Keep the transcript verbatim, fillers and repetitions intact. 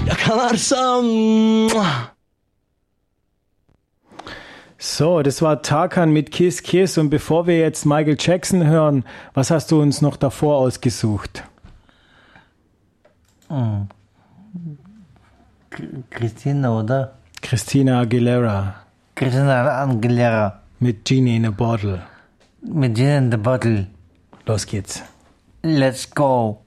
Yakalarsam. So, das war Tarkan mit Kiss Kiss. Und bevor wir jetzt Michael Jackson hören, was hast du uns noch davor ausgesucht? Hm. Christina, oder? Christina Aguilera. Christina Aguilera. Mit Genie in a Bottle. Mit Genie in the Bottle. Los geht's. Let's go.